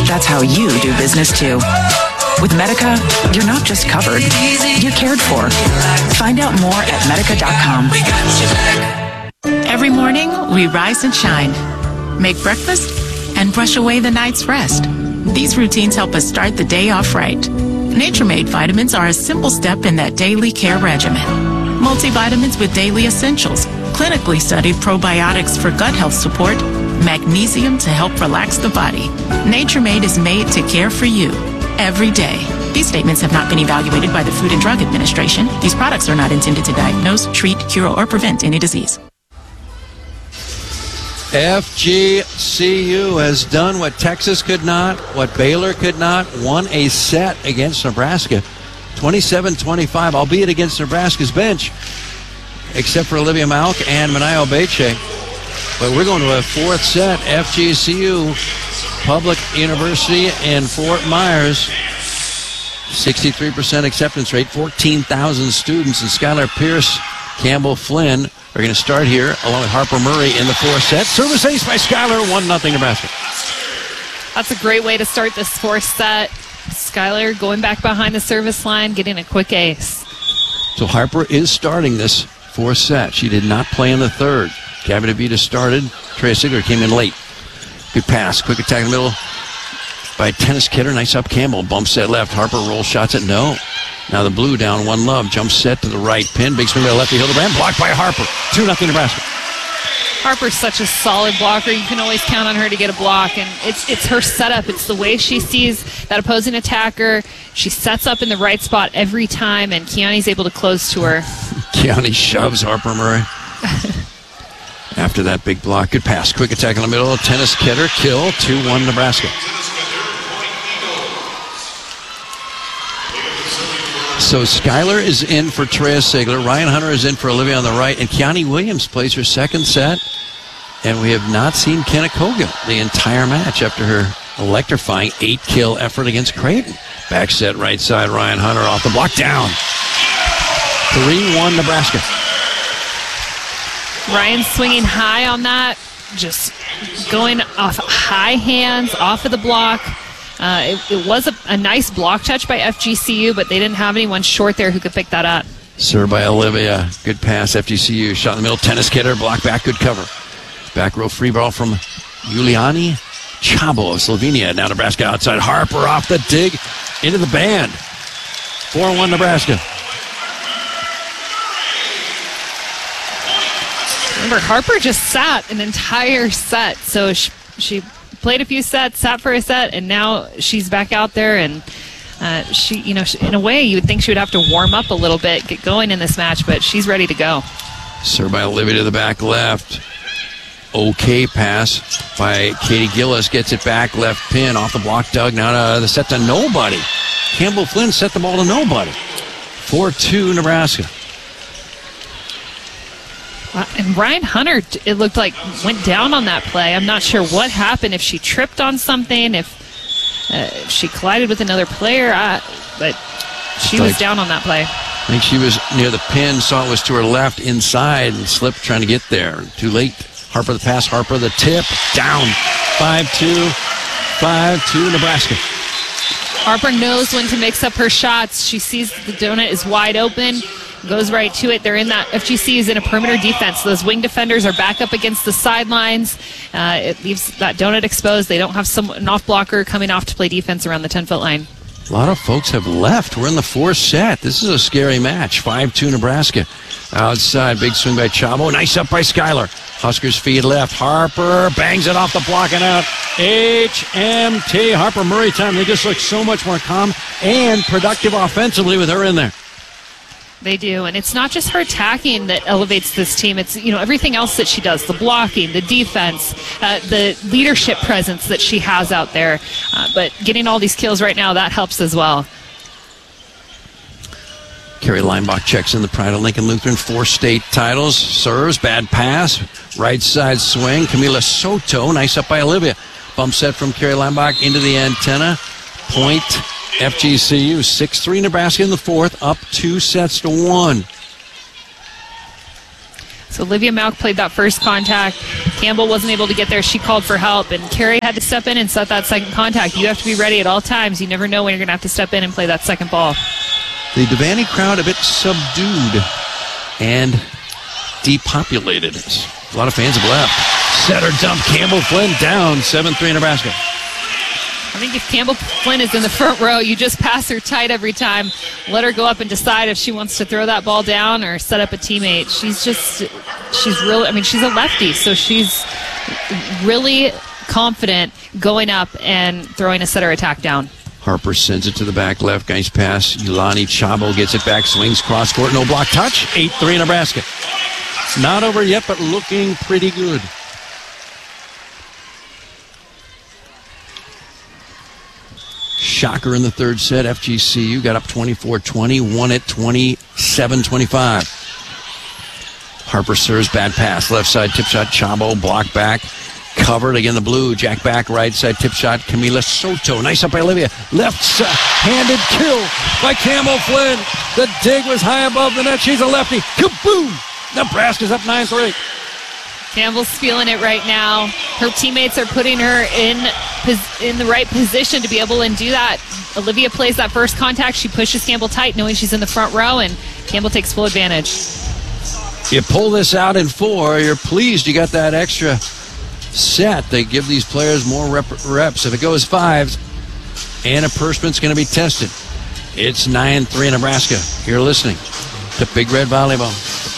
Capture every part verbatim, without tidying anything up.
That's how you do business too. With Medica, you're not just covered, you're cared for. Find out more at medica dot com. Every morning, we rise and shine, make breakfast, and brush away the night's rest. These routines help us start the day off right. Nature-Made vitamins are a simple step in that daily care regimen. Multivitamins with daily essentials, clinically studied probiotics for gut health support, magnesium to help relax the body. Nature-Made is made to care for you every day. These statements have not been evaluated by the Food and Drug Administration. These products are not intended to diagnose, treat, cure, or prevent any disease. F G C U has done what Texas could not, what Baylor could not, won a set against Nebraska, twenty-seven twenty-five, albeit against Nebraska's bench, except for Olivia Malk and Manayo Beche. But we're going to a fourth set. F G C U, Public University in Fort Myers, sixty-three percent acceptance rate, fourteen thousand students, and Skylar Pierce, Campbell Flynn are going to start here along with Harper Murray in the fourth set. Service ace by Skylar, one nothing Nebraska. That's a great way to start this fourth set. Skylar going back behind the service line, getting a quick ace. So Harper is starting this fourth set. She did not play in the third. Gabby DeVita started. Trey Sigler came in late. Good pass. Quick attack in the middle by Tennis Kidder. Nice up Campbell. Bump set left. Harper rolls shots at no. Now the blue down one love. Jump set to the right pin. Big swing by the lefty. Hildebrand. Blocked by Harper. two nothing Nebraska. Harper's such a solid blocker. You can always count on her to get a block. And it's it's her setup. It's the way she sees that opposing attacker. She sets up in the right spot every time, and Keani's able to close to her. Keani shoves Harper Murray. After that big block. Good pass. Quick attack in the middle. Tennis Kidder. Kill. two one Nebraska. So Skylar is in for Trey Sigler. Ryan Hunter is in for Olivia on the right. And Keani Williams plays her second set. And we have not seen Kenna Koga the entire match after her electrifying eight-kill effort against Creighton. Back set right side. Ryan Hunter off the block. Down. three one Nebraska. Ryan swinging high on that. Just going off high hands, off of the block. Uh, it, it was a, a nice block touch by F G C U, but they didn't have anyone short there who could pick that up. Served by Olivia. Good pass, F G C U. Shot in the middle. Tennis Kidder. Block back. Good cover. Back row free ball from Juliani Chabo of Slovenia. Now Nebraska outside. Harper off the dig into the band. four one Nebraska. Remember, Harper just sat an entire set. So she, she played a few sets, sat for a set, and now she's back out there. And uh, she, you know, she, in a way, you would think she would have to warm up a little bit, get going in this match, but she's ready to go. Served by Olivia to the back left. Okay pass by Katie Gillis. Gets it back, left pin, off the block dug. Now uh, the set to nobody. Campbell Flynn set the ball to nobody. four two Nebraska. Uh, and Ryan Hunter, it looked like, went down on that play. I'm not sure what happened, if she tripped on something, if, uh, if she collided with another player, uh, but she was down on that play. I think she was near the pin, saw it was to her left inside, and slipped trying to get there. Too late. Harper the pass, Harper the tip. Down. five two. five two Nebraska. Harper knows when to mix up her shots. She sees the donut is wide open, goes right to it. They're in that, F G C is in a perimeter defense. Those wing defenders are back up against the sidelines. Uh, it leaves that donut exposed. They don't have some, an off blocker coming off to play defense around the ten-foot line. A lot of folks have left. We're in the fourth set. This is a scary match. five two Nebraska. Outside, big swing by Chabo. Nice up by Skylar. Huskers feed left. Harper bangs it off the block and out. H M T. Harper Murray time. They just look so much more calm and productive offensively with her in there. They do, and it's not just her attacking that elevates this team. It's, you know, everything else that she does, the blocking, the defense, uh, the leadership presence that she has out there. Uh, but getting all these kills right now, that helps as well. Carrie Leinbach checks in the pride of Lincoln Lutheran. Four state titles. Serves. Bad pass. Right side swing. Camila Soto. Nice up by Olivia. Bump set from Carrie Leinbach into the antenna. Point F G C U. six three Nebraska in the fourth. Up two sets to one. So Olivia Malk played that first contact, Campbell wasn't able to get there. She called for help, and Carey had to step in and set that second contact. You have to be ready at all times. You never know when you're going to have to step in and play that second ball. The Devaney crowd a bit subdued and depopulated. A lot of fans have left. Setter dump. Campbell Flynn down. seven three Nebraska. I think if Campbell Flynn is in the front row, you just pass her tight every time. Let her go up and decide if she wants to throw that ball down or set up a teammate. She's just, she's really, I mean, she's a lefty, so she's really confident going up and throwing a setter attack down. Harper sends it to the back left. Nice pass. Yulani Chabo gets it back. Swings cross court. No block touch. eight three Nebraska. Not over yet, but looking pretty good. Shocker in the third set. F G C U got up twenty-four twenty, won it twenty-seven twenty-five. Harper serves, bad pass. Left side tip shot, Chabo, block back. Covered again, the blue. Jack back, right side tip shot, Camila Soto. Nice up by Olivia. Left-handed kill by Campbell Flynn. The dig was high above the net. She's a lefty. Kaboom! Nebraska's up nine three. Campbell's feeling it right now. Her teammates are putting her in in the right position to be able to do that. Olivia plays that first contact. She pushes Campbell tight, knowing she's in the front row, and Campbell takes full advantage. You pull this out in four, you're pleased you got that extra set. They give these players more rep- reps. If it goes fives, Anna Persman's going to be tested. It's nine three Nebraska. You're listening to Big Red Volleyball.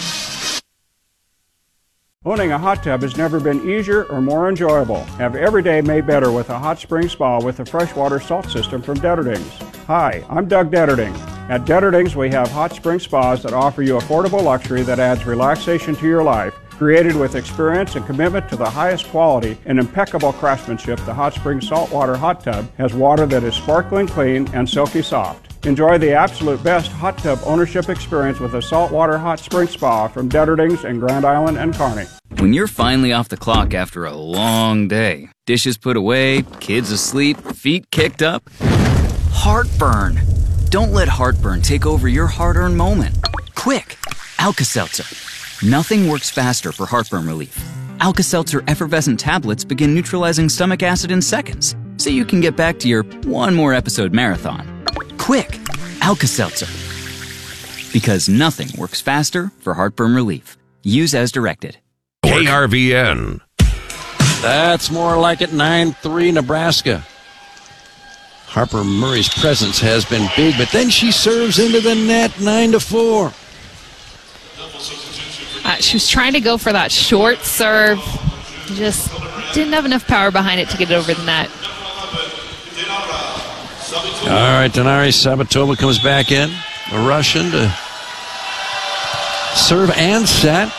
Owning a hot tub has never been easier or more enjoyable. Have every day made better with a hot spring spa with a freshwater salt system from Detterdings. Hi, I'm Doug Detterding. At Detterdings, we have hot spring spas that offer you affordable luxury that adds relaxation to your life. Created with experience and commitment to the highest quality and impeccable craftsmanship, the Hot Spring Saltwater Hot Tub has water that is sparkling clean and silky soft. Enjoy the absolute best hot tub ownership experience with a saltwater hot spring spa from Detterdings in Grand Island and Kearney. When you're finally off the clock after a long day, dishes put away, kids asleep, feet kicked up, heartburn. Don't let heartburn take over your hard-earned moment. Quick, Alka-Seltzer. Nothing works faster for heartburn relief. Alka-Seltzer effervescent tablets begin neutralizing stomach acid in seconds, so you can get back to your one more episode marathon. Quick, Alka-Seltzer. Because nothing works faster for heartburn relief. Use as directed. K R V N. That's more like it. nine three Nebraska. Harper Murray's presence has been big, but then she serves into the net. nine to four. Uh, she was trying to go for that short serve. Just didn't have enough power behind it to get it over the net. All right, Denari Sabatova comes back in. The Russian to serve and set.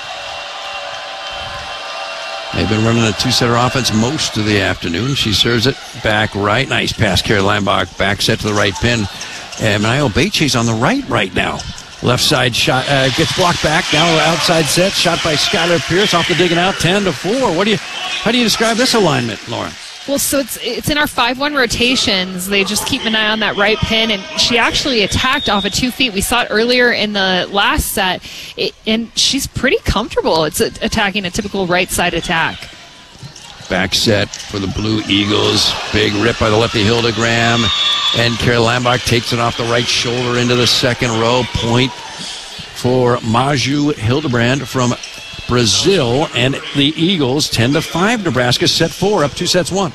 They've been running a two-setter offense most of the afternoon. She serves it back right. Nice pass, Carey Leinbach. Back set to the right pin. And Manio Beche's on the right right now. Left side shot uh, gets blocked back. Now outside set. Shot by Skylar Pierce off the digging out. ten to four. What do you? How do you describe this alignment, Lauren? Well, so it's it's in our five one rotations. They just keep an eye on that right pin, and she actually attacked off of two feet. We saw it earlier in the last set, it, and she's pretty comfortable. It's a, attacking a typical right side attack. Back set for the Blue Eagles. Big rip by the lefty Hildegram, and Carey Lambach takes it off the right shoulder into the second row. Point for Maju Hildebrand from Brazil, and the Eagles ten to five. Nebraska set four, up two sets one.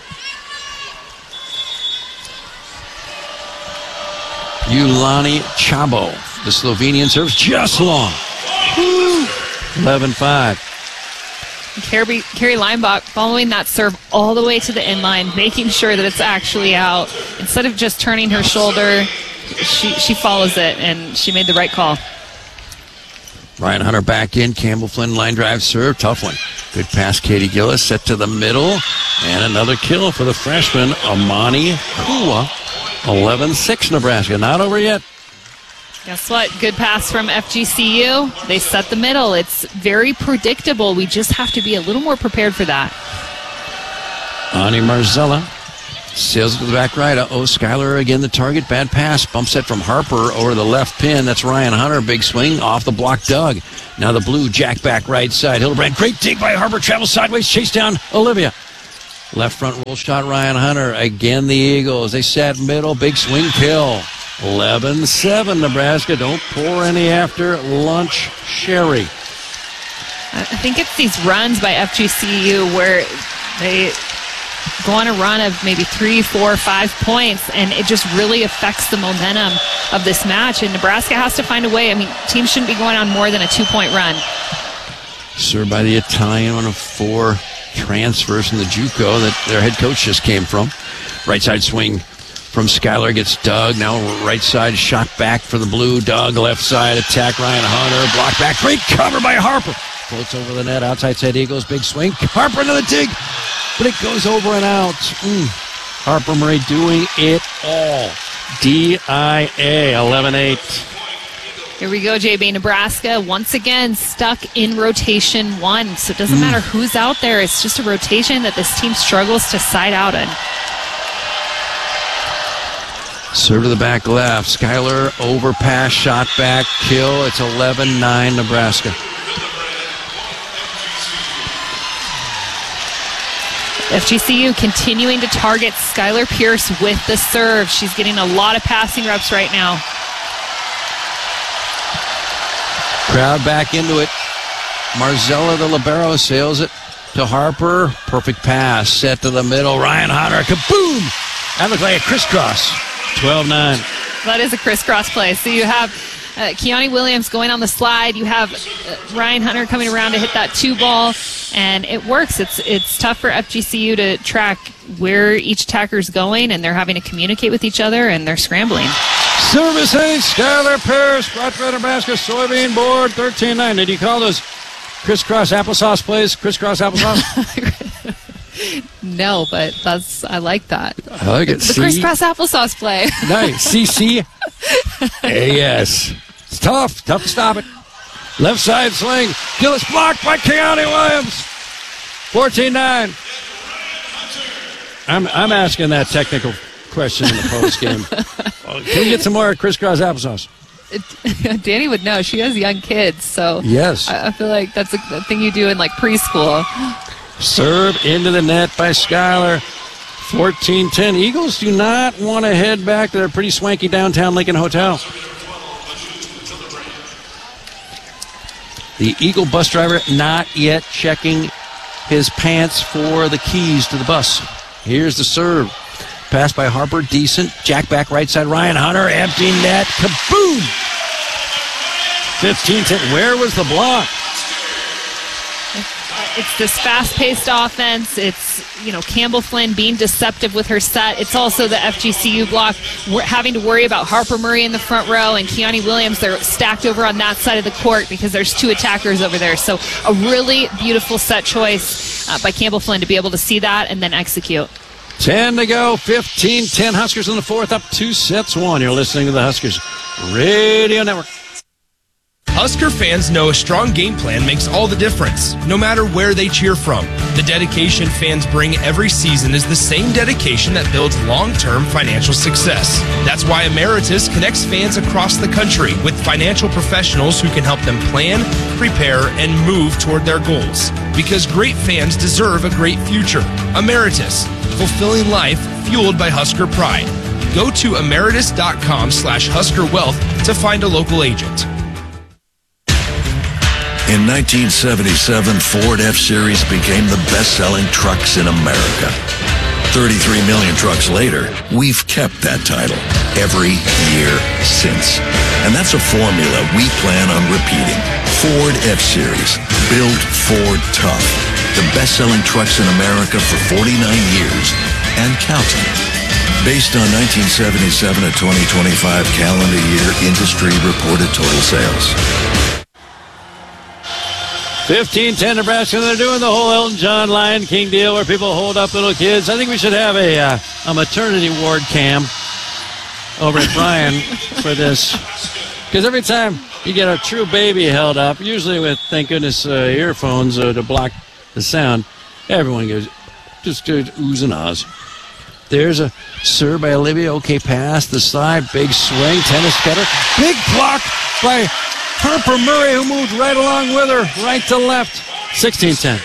Yulani Chabo, the Slovenian serves just long. eleven five. Carey, Carey Leinbach following that serve all the way to the inline, making sure that it's actually out. Instead of just turning her shoulder, she, she follows it, and she made the right call. Ryan Hunter back in. Campbell Flynn line drive serve. Tough one. Good pass, Katie Gillis. Set to the middle. And another kill for the freshman, Amani Kua. eleven six Nebraska. Not over yet. Guess what? Good pass from F G C U. They set the middle. It's very predictable. We just have to be a little more prepared for that. Ani Marzella Sails it to the back right. Uh-oh, Skyler again the target. Bad pass. Bump set from Harper over the left pin. That's Ryan Hunter. Big swing off the block. Doug. Now the blue jack back right side. Hildebrand. Great dig by Harper. Travels sideways. Chase down Olivia. Left front roll shot. Ryan Hunter. Again the Eagles. They sat middle. Big swing kill. eleven seven Nebraska. Don't pour any after lunch sherry. I think it's these runs by F G C U where they go on a run of maybe three, four, five points, and it just really affects the momentum of this match. And Nebraska has to find a way. I mean, teams shouldn't be going on more than a two-point run. Served by the Italian, one of four transfers from the JUCO that their head coach just came from. Right side swing from Skyler gets Doug. Now right side shot back for the blue. Doug left side attack. Ryan Hunter block back. Great cover by Harper. Floats over the net. Outside side Eagles. Big swing. Harper another dig. But it goes over and out. Mm. Harper Murray doing it all. D I A eleven eight. Here we go, J B. Nebraska once again stuck in rotation one. So it doesn't mm. matter who's out there. It's just a rotation that this team struggles to side out in. Serve to the back left. Skyler overpass, shot back, kill. It's eleven nine Nebraska. F G C U continuing to target Skylar Pierce with the serve. She's getting a lot of passing reps right now. Crowd back into it. Marzella, the libero, sails it to Harper. Perfect pass. Set to the middle. Ryan Hunter. Kaboom! That looked like a crisscross. twelve nine. That is a crisscross play. So you have uh, Keone Williams going on the slide. You have uh, Ryan Hunter coming around to hit that two ball, and it works. It's it's tough for F G C U to track where each attacker's going, and they're having to communicate with each other, and they're scrambling. Service ace, Skylar Pierce, brought to Nebraska soybean board, thirteen nine. Did you call those crisscross applesauce plays? Crisscross applesauce? No, but that's I like that. I like it. The C- crisscross applesauce play. Nice. C C A S. It's tough. Tough to stop it. Left side swing. Kill is blocked by Keone Williams. fourteen nine. I'm I'm asking that technical question in the post game. Can we get some more crisscross applesauce? Danny would know. She has young kids, so yes. I, I feel like that's a, a thing you do in like preschool. Serve into the net by Skyler. fourteen ten. Eagles do not want to head back to their pretty swanky downtown Lincoln Hotel. The Eagle bus driver not yet checking his pants for the keys to the bus. Here's the serve. Pass by Harper, decent. Jack back right side. Ryan Hunter, empty net. Kaboom! fifteen ten. Where was the block? It's this fast-paced offense. It's, you know, Campbell Flynn being deceptive with her set. It's also the F G C U block. We're having to worry about Harper Murray in the front row and Keone Williams. They're stacked over on that side of the court because there's two attackers over there. So a really beautiful set choice uh, by Campbell Flynn to be able to see that and then execute. ten to go, fifteen ten. Huskers in the fourth, up two sets one. You're listening to the Huskers Radio Network. Husker fans know a strong game plan makes all the difference, no matter where they cheer from. The dedication fans bring every season is the same dedication that builds long-term financial success. That's why Emeritus connects fans across the country with financial professionals who can help them plan, prepare, and move toward their goals. Because great fans deserve a great future. Emeritus, fulfilling life fueled by Husker pride. Go to emeritus.com slash Husker Wealth to find a local agent. In nineteen seventy-seven, Ford F-Series became the best-selling trucks in America. thirty-three million trucks later, we've kept that title every year since. And that's a formula we plan on repeating. Ford F-Series, built Ford tough. The best-selling trucks in America for forty-nine years and counting. Based on nineteen seventy-seven to twenty twenty-five calendar year industry reported total sales. fifteen ten Nebraska. They're doing the whole Elton John Lion King deal where people hold up little kids. I think we should have a uh, a maternity ward cam over at Bryan for this. Because every time you get a true baby held up, usually with, thank goodness, uh, earphones uh, to block the sound, everyone goes, just goes oohs and ahs. There's a serve by Olivia. Okay, pass the side. Big swing. Tennis cutter. Big block by Harper Murray, who moved right along with her, right to left. sixteen ten.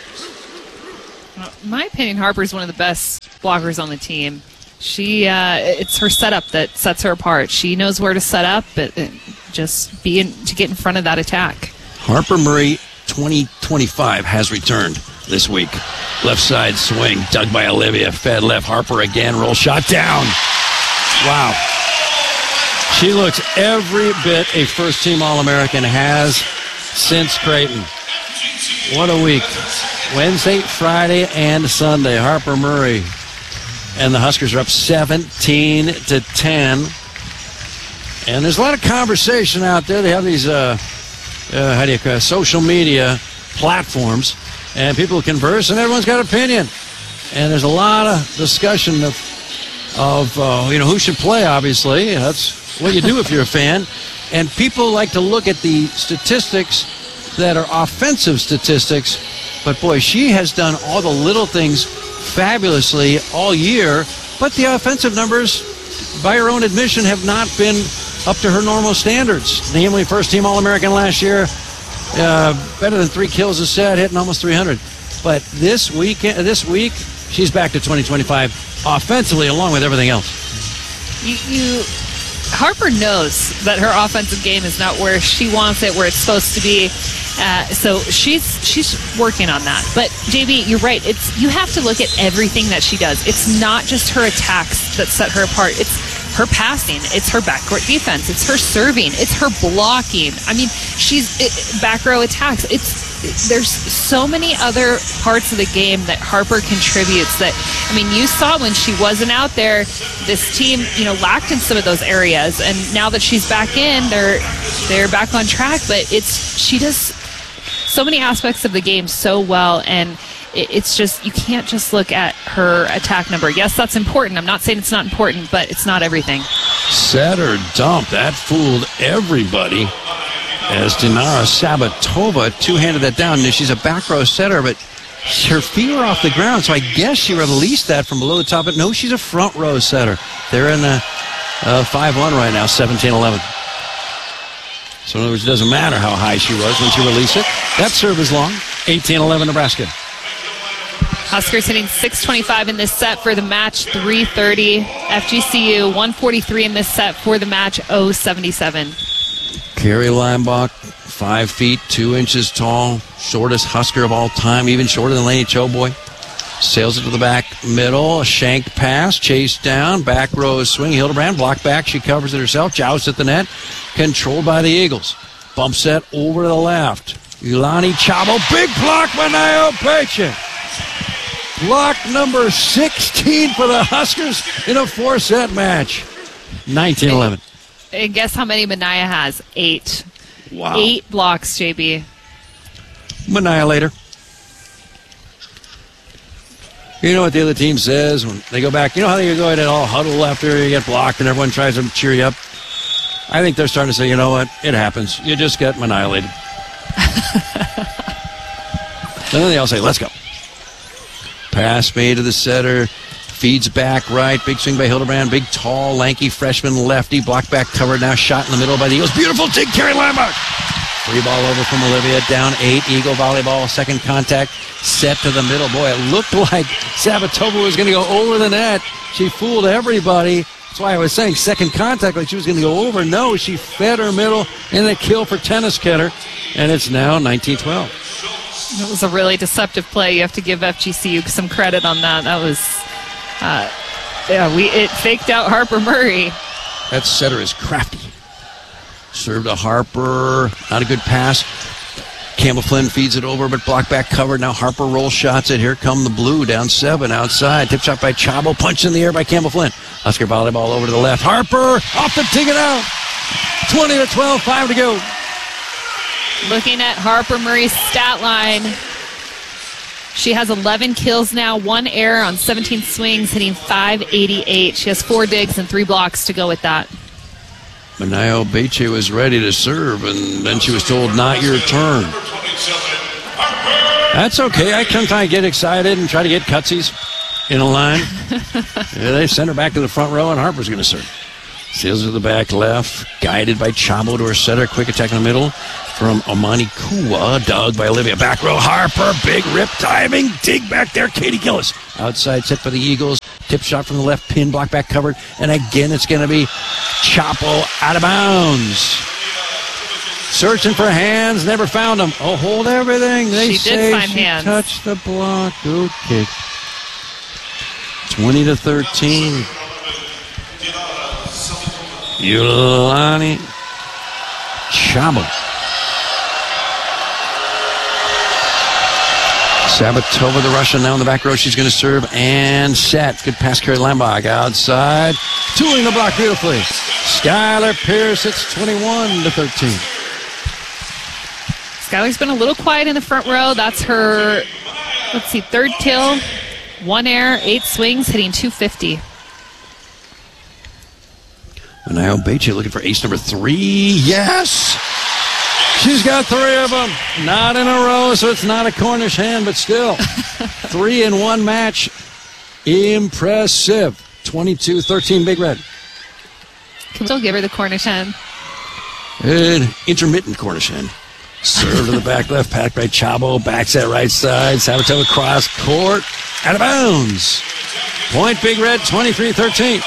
In my opinion, Harper's one of the best blockers on the team. She, uh, it's her setup that sets her apart. She knows where to set up, but just be in, to get in front of that attack. Harper Murray twenty twenty-five has returned this week. Left side swing, dug by Olivia, fed left. Harper again, roll shot down. Wow. She looks every bit a first-team All-American, has since Creighton. What a week. Wednesday, Friday, and Sunday. Harper Murray. And the Huskers are up seventeen to ten. And there's a lot of conversation out there. They have these, uh, uh, how do you call it, social media platforms. And people converse, and everyone's got an opinion. And there's a lot of discussion of, of uh, you know, who should play, obviously. That's what you do if you're a fan. And people like to look at the statistics that are offensive statistics. But, boy, she has done all the little things fabulously all year. But the offensive numbers, by her own admission, have not been up to her normal standards. Namely, first-team All-American last year. Uh, better than three kills a set, hitting almost three hundred. But this week, this week, she's back to twenty twenty-five offensively, along with everything else. You, you, Harper knows that her offensive game is not where she wants it, where it's supposed to be. Uh, so she's she's working on that. But J B, you're right. It's you have to look at everything that she does. It's not just her attacks that set her apart. It's her passing, it's her backcourt defense, it's her serving, it's her blocking. I mean, she's it, back row attacks. It's it, there's so many other parts of the game that Harper contributes. That I mean, you saw when she wasn't out there, this team, you know, lacked in some of those areas, and now that she's back in, they're they're back on track. But it's she does so many aspects of the game so well, and it's just, you can't just look at her attack number. Yes, that's important. I'm not saying it's not important, but it's not everything. Set or dump. That fooled everybody as Dinara Sabatova two-handed that down. She's a back row setter, but her feet were off the ground, so I guess she released that from below the top. But no, she's a front row setter. They're in a, a five one right now, seventeen eleven. So in other words, it doesn't matter how high she was when she released it. That serve is long. eighteen eleven Nebraska. Huskers hitting six twenty-five in this set for the match, three thirty. F G C U, one forty-three in this set for the match, oh seventy-seven. Carrie Leimbach, five feet, two inches tall, shortest Husker of all time, even shorter than Lainey Choboy. Sails it to the back middle, a shanked pass, chased down, back row swing. Hildebrand, block back, she covers it herself, jousts at the net, controlled by the Eagles. Bump set over to the left. Ilani Chabo, big block by Nio Peche. Block number sixteen for the Huskers in a four-set match. nineteen eleven. And guess how many Mania has? Eight. Wow. Eight blocks, J B. Mania later. You know what the other team says when they go back? You know how they go in and all huddle after you get blocked and everyone tries to cheer you up? I think they're starting to say, you know what? It happens. You just get annihilated. And then they all say, let's go. Pass made to the setter. Feeds back right. Big swing by Hildebrand. Big, tall, lanky freshman lefty. Block back covered now. Shot in the middle by the Eagles. Beautiful dig, Carrie Leimbach. Free ball over from Olivia. Down eight. Eagle volleyball. Second contact. Set to the middle. Boy, it looked like Sabatova was going to go over the net. She fooled everybody. That's why I was saying second contact, like she was going to go over. No, she fed her middle and a kill for Tennis Ketter. And it's now nineteen twelve. It was a really deceptive play. You have to give F G C U some credit on that. That was, uh, yeah, we it faked out Harper Murray. That setter is crafty. Served to Harper. Not a good pass. Campbell Flynn feeds it over, but block back covered. Now Harper rolls shots it. Here come the blue down seven outside. Tip shot by Chabo. Punch in the air by Campbell Flynn. Husker volleyball over to the left. Harper off the ticket out. twenty to twelve, five to go. Looking at Harper Murray's stat line, she has eleven kills now, one error on seventeen swings, hitting five eighty-eight. She has four digs and three blocks to go with that. Manio Beche was ready to serve, and then she was told, not your turn. That's okay. I sometimes get excited and try to get cutsies. in a line. Yeah, they send her back to the front row, and Harper's going to serve. Sails to the back left, guided by Chabo to her setter. Quick attack in the middle from Amani Kua, dug by Olivia. Back row, Harper, big rip, diving, dig back there, Katie Gillis. Outside set for the Eagles. Tip shot from the left, pin, block back covered. And again, it's going to be Chapo out of bounds. Searching for hands, never found them. Oh, hold everything. They she say did find she hands. touched the block. Okay. twenty to thirteen. Yulani Chabo. Sabatova, the Russian, now in the back row. She's going to serve and set. Good pass, Carrie Lambach outside. Tooling the block beautifully. Skylar Pierce, it's twenty-one to thirteen. Skylar's been a little quiet in the front row. That's her, let's see, third kill. One air, eight swings, hitting two fifty. Manio Beche looking for ace number three. Yes! She's got three of them. Not in a row, so it's not a Cornish hen, but still. Three in one match. Impressive. twenty-two thirteen, Big Red. Can we still give her the Cornish hen? An intermittent Cornish hen. Serve to the back left, packed by Chabo. Backs that right side. Sabatova cross court. Out of bounds. Point, Big Red, twenty-three thirteen.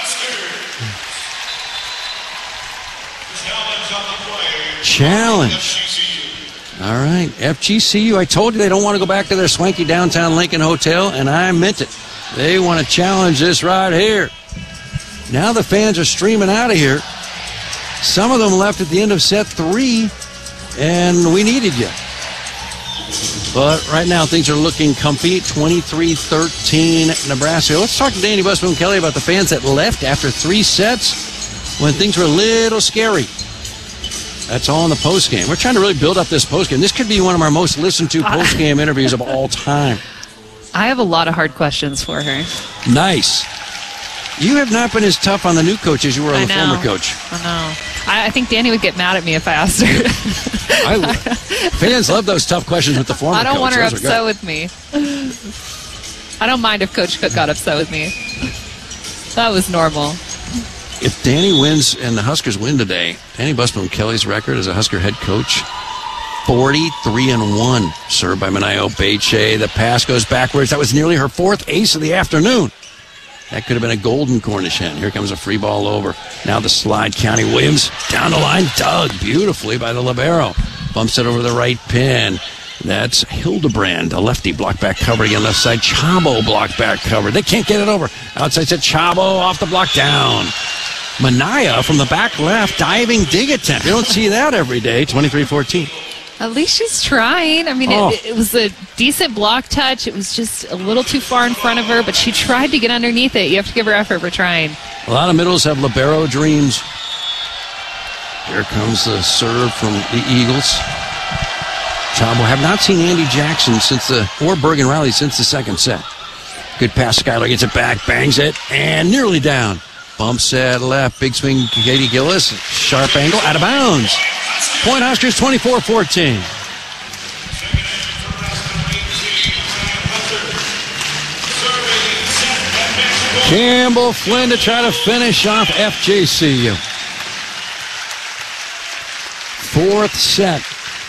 Challenge. All right, F G C U. I told you they don't want to go back to their swanky downtown Lincoln Hotel, and I meant it. They want to challenge this right here. Now the fans are streaming out of here. Some of them left at the end of set three, and we needed you. But right now things are looking comfy. twenty-three thirteen Nebraska. Let's talk to Danny Busboom Kelly about the fans that left after three sets when things were a little scary. That's all in the postgame. We're trying to really build up this postgame. This could be one of our most listened to postgame interviews of all time. I have a lot of hard questions for her. Nice. You have not been as tough on the new coach as you were on I the know. former coach. I know. I, I think Danny would get mad at me if I asked her. I, fans love those tough questions with the former coach. I don't want her Those are upset good. with me. I don't mind if Coach Cook got upset with me. That was normal. If Danny wins and the Huskers win today, Danny Busboom Kelly's record as a Husker head coach, forty-three and one, served by Manio Beche. The pass goes backwards. That was nearly her fourth ace of the afternoon. That could have been a golden Cornish hen. Here comes a free ball over. Now the slide. County Williams down the line, dug beautifully by the libero. Bumps it over the right pin. That's Hildebrand, a lefty, block back cover again, left side. Chabo block back cover. They can't get it over. Outside set, Chabo off the block, down. Manaya from the back left, diving dig attempt. You don't see that every day. twenty-three fourteen. At least she's trying. I mean, Oh. it, it was a decent block touch. It was just a little too far in front of her, but she tried to get underneath it. You have to give her effort for trying. A lot of middles have libero dreams. Here comes the serve from the Eagles. Chabo have not seen Andy Jackson since the, or Bergen Riley since the second set. Good pass, Skylar gets it back, bangs it, and nearly down. Bump set left, big swing, Katie Gillis, sharp angle, out of bounds. Point Huskers, twenty-four fourteen. Campbell Flynn to try to finish off F J C U. Fourth set.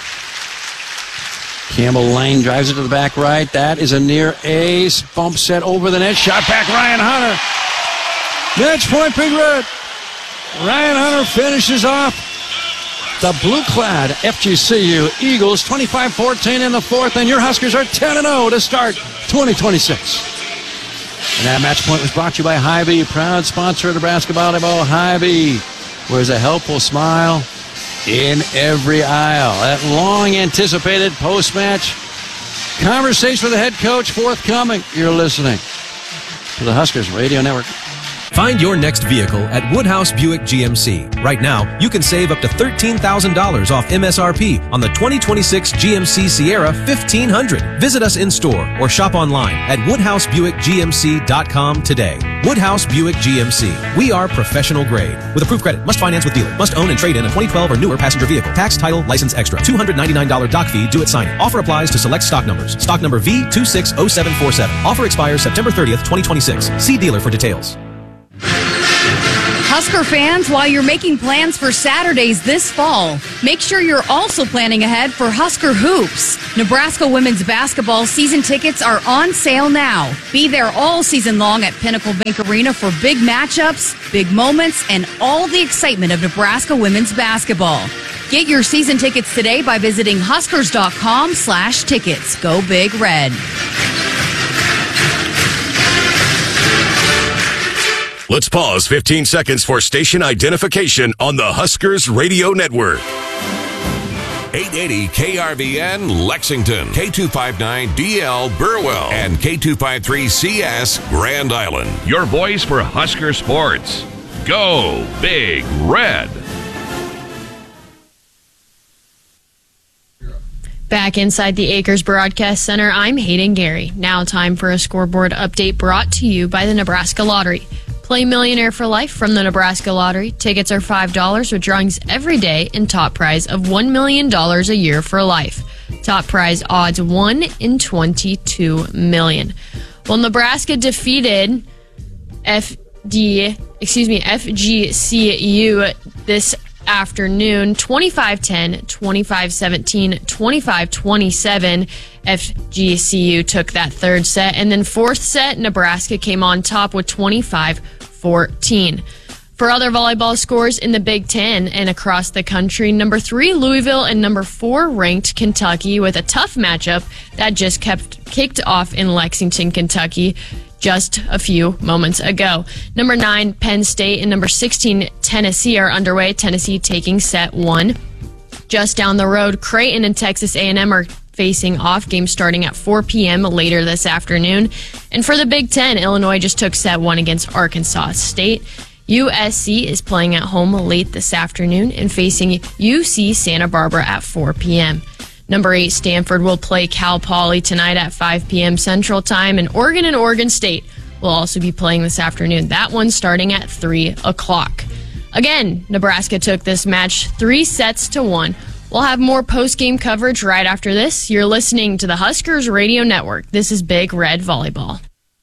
Campbell Lane drives it to the back right. That is a near ace. Bump set over the net. Shot back Ryan Hunter. Match point, Big Red. Ryan Hunter finishes off the blue-clad F G C U Eagles twenty-five fourteen in the fourth, and your Huskers are ten and oh to start twenty twenty-six. And that match point was brought to you by Hy-Vee, proud sponsor of Nebraska Volleyball. Hy-Vee wears a helpful smile in every aisle. That long-anticipated post-match conversation with the head coach forthcoming. You're listening to the Huskers Radio Network. Find your next vehicle at Woodhouse Buick G M C. Right now, you can save up to thirteen thousand dollars off M S R P on the twenty twenty-six G M C Sierra fifteen hundred. Visit us in store or shop online at woodhouse buick g m c dot com today. Woodhouse Buick G M C. We are professional grade. With approved credit. Must finance with dealer. Must own and trade in a twenty twelve or newer passenger vehicle. Tax, title, license extra. two hundred ninety-nine dollars doc fee due at signing. Offer applies to select stock numbers. Stock number V two six zero seven four seven. Offer expires September thirtieth, twenty twenty-six. See dealer for details. Husker fans, while you're making plans for Saturdays this fall, make sure you're also planning ahead for Husker Hoops. Nebraska women's basketball season tickets are on sale now. Be there all season long at Pinnacle Bank Arena for big matchups, big moments, and all the excitement of Nebraska women's basketball. Get your season tickets today by visiting huskers.com slash tickets. Go Big Red. Let's pause fifteen seconds for station identification on the Huskers Radio Network. eight eighty K R V N Lexington, K two fifty-nine D L Burwell, and K two fifty-three C S Grand Island. Your voice for Husker sports. Go Big Red. Back inside the Acres Broadcast Center, I'm Hayden Gary. Now time for a scoreboard update brought to you by the Nebraska Lottery. Play Millionaire for Life from the Nebraska Lottery. Tickets are five dollars with drawings every day and top prize of one million dollars a year for life. Top prize odds one in twenty-two million dollars. Well, Nebraska defeated F D, excuse me, F G C U this afternoon, twenty-five ten, twenty-five seventeen, twenty-five twenty-seven. F G C U took that third set, and then fourth set, Nebraska came on top with twenty-five fourteen. For other volleyball scores in the Big Ten and across the country, number three Louisville and number four ranked Kentucky with a tough matchup that just kept kicked off in Lexington, Kentucky just a few moments ago. Number nine Penn State and number sixteen Tennessee are underway, Tennessee taking set one. Just down the road, Creighton and Texas A and M are facing off, game starting at four p.m. later this afternoon. And for the Big Ten, Illinois just took set one against Arkansas State. U S C is playing at home late this afternoon and facing U C Santa Barbara at four p.m. Number eight, Stanford will play Cal Poly tonight at five p.m. Central Time, and Oregon and Oregon State will also be playing this afternoon. That one starting at three o'clock. Again, Nebraska took this match three sets to one. We'll have more post-game coverage right after this. You're listening to the Huskers Radio Network. This is Big Red Volleyball.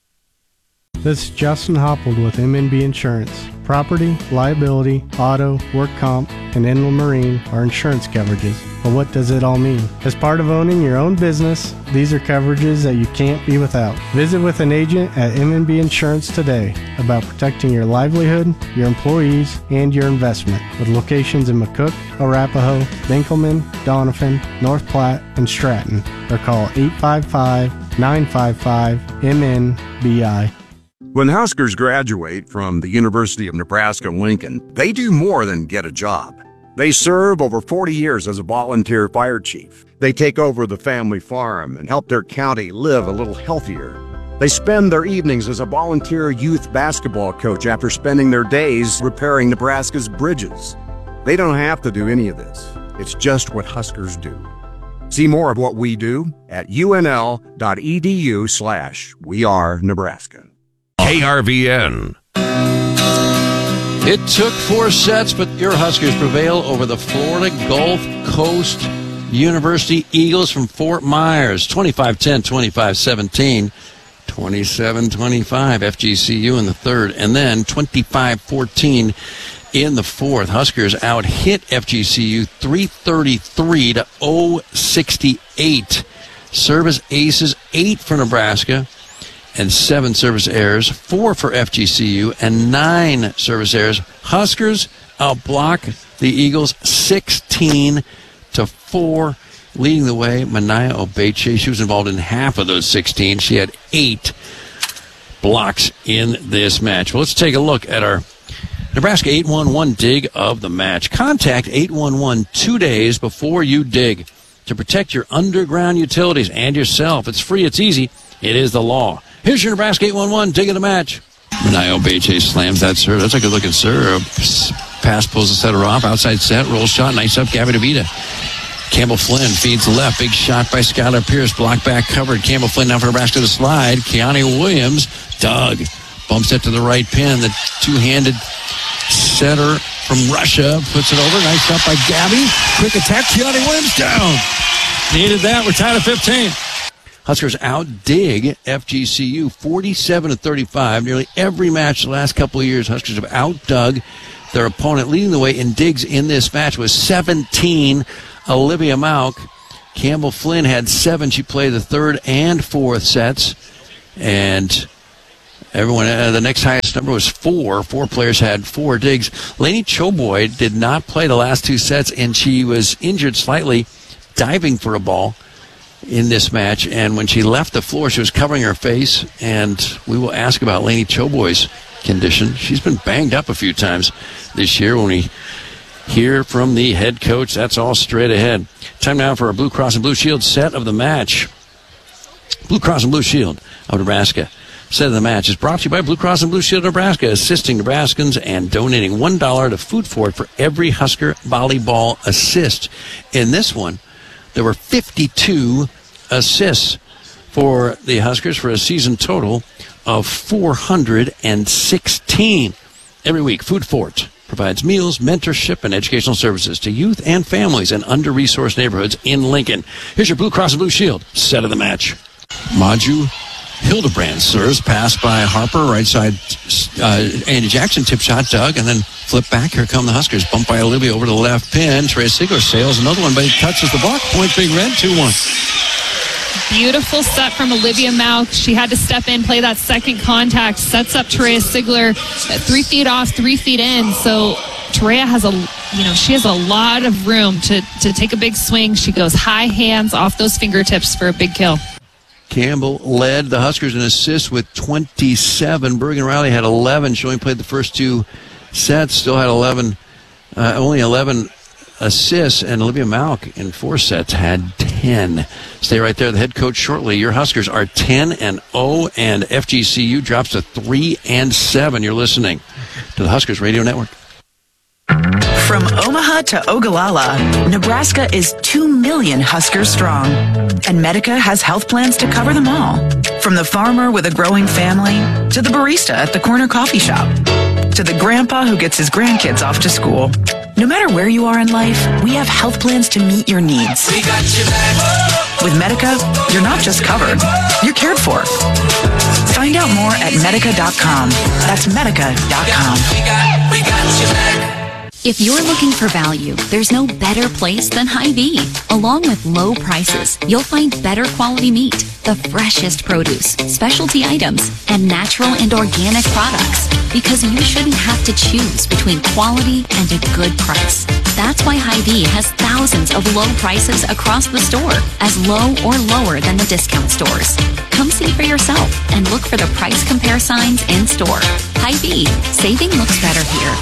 This is Justin Hoppold with M N B Insurance. Property, liability, auto, work comp, and inland marine are insurance coverages. But what does it all mean? As part of owning your own business, these are coverages that you can't be without. Visit with an agent at M N B Insurance today about protecting your livelihood, your employees, and your investment. With locations in McCook, Arapahoe, Dinkelman, Doniphan, North Platte, and Stratton. Or call eight five five, nine five five, M N B I. When Huskers graduate from the University of Nebraska-Lincoln, they do more than get a job. They serve over forty years as a volunteer fire chief. They take over the family farm and help their county live a little healthier. They spend their evenings as a volunteer youth basketball coach after spending their days repairing Nebraska's bridges. They don't have to do any of this. It's just what Huskers do. See more of what we do at unl.edu slash we are Nebraska. K R V N. It took four sets, but your Huskers prevail over the Florida Gulf Coast University Eagles from Fort Myers. twenty-five ten, twenty-five seventeen, twenty-seven twenty-five. F G C U in the third, and then twenty-five fourteen in the fourth. Huskers out-hit F G C U three thirty-three to oh sixty-eight. Service aces, eight for Nebraska, and seven service errors, four for F G C U, and nine service errors. Huskers outblock the Eagles sixteen to four, leading the way. Mania Obeche, she was involved in half of those sixteen. She had eight blocks in this match. Well, let's take a look at our Nebraska eight one one dig of the match. Contact eight one one two days before you dig to protect your underground utilities and yourself. It's free, it's easy, it is the law. Here's your Nebraska eight one one dig of the match. Manayo Beche slams that serve. That's a good-looking serve. Pass pulls the setter off. Outside set. Roll shot. Nice up. Gabby DeVita. Campbell Flynn feeds left. Big shot by Skylar Pierce. Block back covered. Campbell Flynn now for Nebraska to slide. Keani Williams. Doug bumps it to the right pin. The two-handed setter from Russia puts it over. Nice up by Gabby. Quick attack. Keani Williams down. Needed that. We're tied at fifteen. Huskers out-dig F G C U forty-seven to thirty-five. Nearly every match the last couple of years, Huskers have out-dug their opponent. Leading the way in digs in this match was seventeen. Olivia Mauk. Campbell Flynn had seven. She played the third and fourth sets. And everyone, uh, the next highest number was four. Four players had four digs. Lainey Choboy did not play the last two sets, and she was injured slightly diving for a ball in this match. And when she left the floor, she was covering her face. And we will ask about Lainey Choboy's condition. She's been banged up a few times this year. When we hear from the head coach, that's all straight ahead. Time now for a Blue Cross and Blue Shield set of the match. Blue Cross and Blue Shield of Nebraska set of the match is brought to you by Blue Cross and Blue Shield of Nebraska, assisting Nebraskans and donating one dollar to Food Forward for every Husker volleyball assist. In this one, there were fifty-two assists for the Huskers for a season total of four hundred sixteen. Every week, Food Forward provides meals, mentorship, and educational services to youth and families in under-resourced neighborhoods in Lincoln. Here's your Blue Cross and Blue Shield set of the match. Maju Hildebrand serves, pass by Harper, right side, uh, Andy Jackson, tip shot, Doug, and then flip back. Here come the Huskers. Bump by Olivia over to the left pin. Trey Sigler sails another one, but he touches the block. Point Big Red, two one. Beautiful set from Olivia Mauk. She had to step in, play that second contact, sets up Terea Sigler three feet off, three feet in. So Terea has a, you know, she has a lot of room to, to take a big swing. She goes high hands off those fingertips for a big kill. Campbell led the Huskers in assists with twenty-seven. Bergen Riley had eleven. She only played the first two sets, still had eleven, uh, only eleven assists, and Olivia Mauk in four sets had ten. Stay right there. The head coach shortly. Your Huskers are ten and oh, and F G C U drops to three and seven. You're listening to the Huskers Radio Network. From Omaha to Ogallala, Nebraska is two million Huskers strong. And Medica has health plans to cover them all. From the farmer with a growing family, to the barista at the corner coffee shop, to the grandpa who gets his grandkids off to school. No matter where you are in life, we have health plans to meet your needs. We got your back. With Medica, you're not just covered, you're cared for. Find out more at medica dot com. That's medica dot com. We got, we got your back. If you're looking for value, there's no better place than Hy-Vee. Along with low prices, you'll find better quality meat, the freshest produce, specialty items, and natural and organic products. Because you shouldn't have to choose between quality and a good price. That's why Hy-Vee has thousands of low prices across the store, as low or lower than the discount stores. Come see for yourself and look for the price compare signs in store. Hy-Vee, saving looks better here.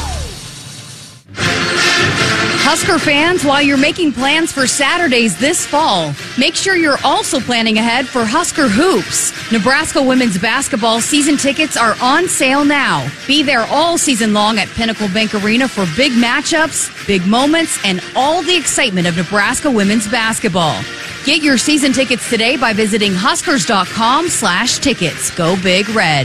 Husker fans, while you're making plans for Saturdays this fall, make sure you're also planning ahead for Husker Hoops. Nebraska women's basketball season tickets are on sale now. Be there all season long at Pinnacle Bank Arena for big matchups, big moments, and all the excitement of Nebraska women's basketball. Get your season tickets today by visiting huskers dot com slash tickets. Go Big Red.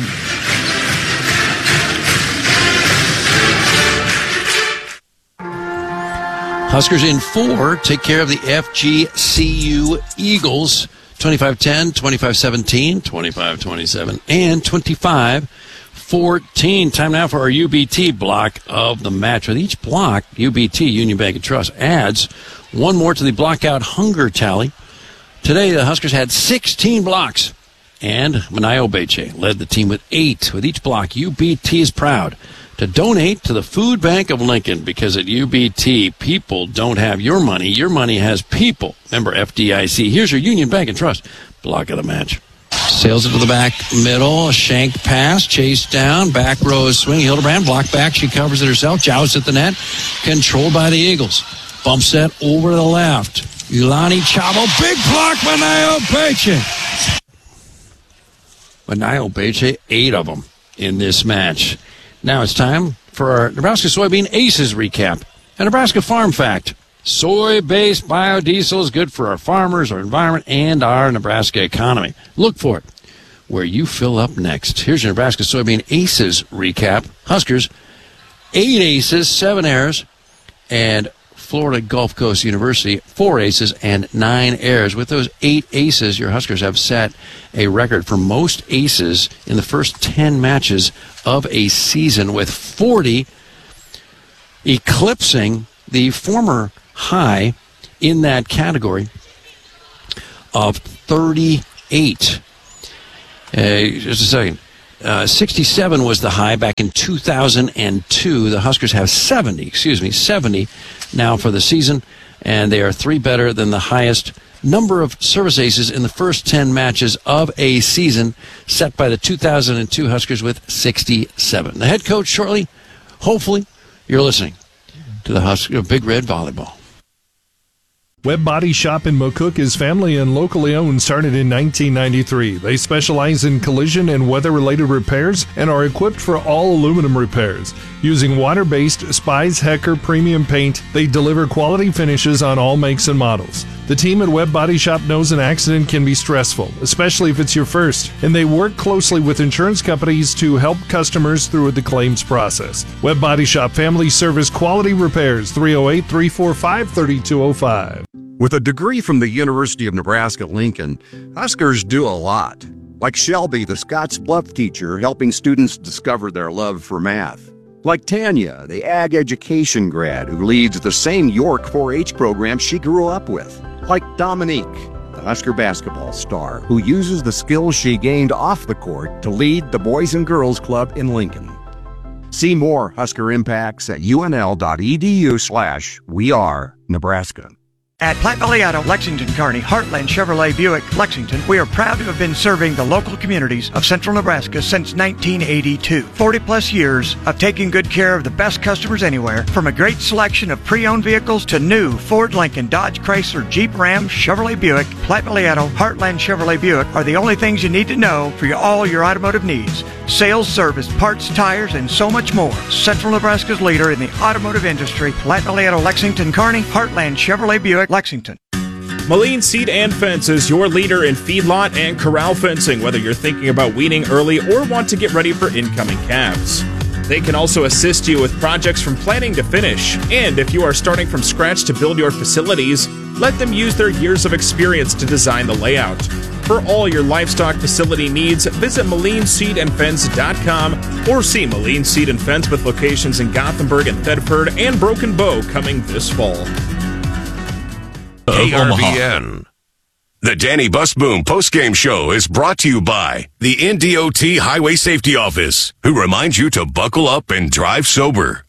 Huskers in four take care of the F G C U Eagles. twenty-five ten, twenty-five seventeen, twenty-five twenty-seven, and twenty-five fourteen. Time now for our U B T block of the match. With each block, U B T, Union Bank and Trust, adds one more to the blockout hunger tally. Today, the Huskers had sixteen blocks, and Manayo Beche led the team with eight. With each block, U B T is proud to donate to the Food Bank of Lincoln, because at U B T, people don't have your money. Your money has people. Member F D I C. Here's your Union Bank and Trust block of the match. Sails it to the back middle. Shank pass. Chase down. Back row swing. Hildebrand block back. She covers it herself. Jousts at the net. Controlled by the Eagles. Bump set over to the left. Ilani Chavo. Big block. Manayo Beche. Manayo Beche. Eight of them. in this match. Now it's time for our Nebraska Soybean Aces recap. A Nebraska Farm Fact. Soy-based biodiesel is good for our farmers, our environment, and our Nebraska economy. Look for it where you fill up next. Here's your Nebraska Soybean Aces recap. Huskers, eight aces, seven errors, and Florida Gulf Coast University, four aces and nine errors. With those eight aces, your Huskers have set a record for most aces in the first ten matches of a season, with forty, eclipsing the former high in that category of thirty-eight. Uh, just a second. Uh, sixty-seven was the high back in two thousand two. The Huskers have seventy, excuse me, seventy now for the season, and they are three better than the highest number of service aces in the first ten matches of a season, set by the two thousand two Huskers with sixty-seven. The head coach shortly, hopefully, you're listening to the Husker Big Red Volleyball. Webb Body Shop in McCook is family and locally owned, started in nineteen ninety-three. They specialize in collision and weather-related repairs and are equipped for all aluminum repairs. Using water-based Spies Hecker premium paint, they deliver quality finishes on all makes and models. The team at Webb Body Shop knows an accident can be stressful, especially if it's your first, and they work closely with insurance companies to help customers through the claims process. Webb Body Shop Family Service Quality Repairs, three oh eight, three four five, three two oh five. With a degree from the University of Nebraska-Lincoln, Huskers do a lot. Like Shelby, the Scotts Bluff teacher, helping students discover their love for math. Like Tanya, the ag education grad who leads the same York four H program she grew up with. Like Dominique, the Husker basketball star who uses the skills she gained off the court to lead the Boys and Girls Club in Lincoln. See more Husker impacts at unl.edu slash we are Nebraska. At Platte Valley Auto, Lexington, Kearney, Heartland Chevrolet Buick, Lexington, we are proud to have been serving the local communities of central Nebraska since nineteen eighty-two. forty plus years of taking good care of the best customers anywhere, from a great selection of pre-owned vehicles to new Ford, Lincoln, Dodge, Chrysler, Jeep, Ram, Chevrolet Buick. Platte Valley Auto, Heartland Chevrolet Buick are the only things you need to know for your, all your automotive needs. Sales, service, parts, tires, and so much more. Central Nebraska's leader in the automotive industry, Platte Valley Auto, Lexington, Kearney, Heartland Chevrolet Buick, Lexington. Moline Seed and Fence is your leader in feedlot and corral fencing, whether you're thinking about weaning early or want to get ready for incoming calves. They can also assist you with projects from planning to finish. And if you are starting from scratch to build your facilities, let them use their years of experience to design the layout. For all your livestock facility needs, visit moline seed and fence dot com or see Moline Seed and Fence with locations in Gothenburg and Thedford and Broken Bow coming this fall. K R V N. The Danny Busboom postgame show is brought to you by the N D O T Highway Safety Office, who reminds you to buckle up and drive sober.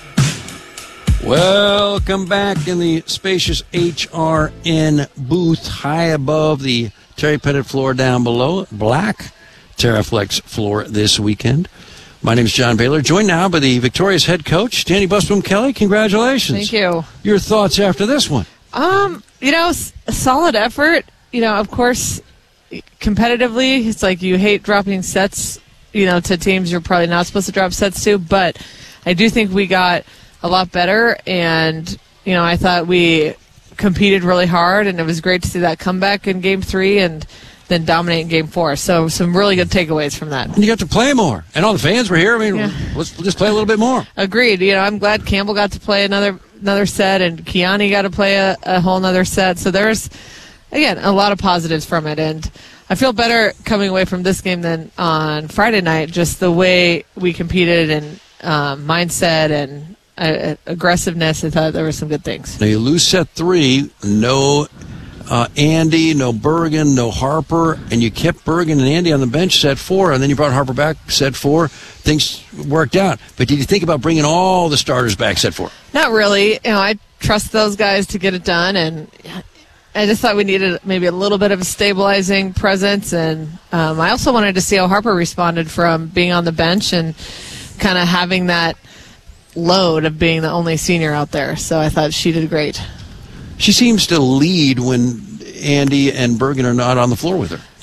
Welcome back in the spacious H R N booth, high above the Terry Pettit floor down below. Black Terraflex floor this weekend. My name is John Baylor, joined now by the Victorious head coach, Danny Busboom. Kelly, congratulations. Thank you. Your thoughts after this one? Um, you know, s- a solid effort. You know, of course, competitively, it's like you hate dropping sets, you know, to teams you're probably not supposed to drop sets to. But I do think we got a lot better, and, you know, I thought we competed really hard, and it was great to see that comeback in game three and then dominate in game four. So some really good takeaways from that. And you got to play more. And all the fans were here. I mean, Yeah. let's just play a little bit more. Agreed. You know, I'm glad Campbell got to play another another set, and Kiani got to play a, a whole nother set. So there's, again, a lot of positives from it. And I feel better coming away from this game than on Friday night, just the way we competed and um, mindset and uh, aggressiveness. I thought there were some good things. Now you lose set three, no uh, Andy, no Bergen, no Harper, and you kept Bergen and Andy on the bench set four, and then you brought Harper back set four. Things worked out. But did you think about bringing all the starters back set four? Not really. You know, I trust those guys to get it done, and I just thought we needed maybe a little bit of a stabilizing presence, and um, I also wanted to see how Harper responded from being on the bench and kind of having that load of being the only senior out there. So I thought she did great. She seems to lead when Andy and Bergen are not on the floor with her.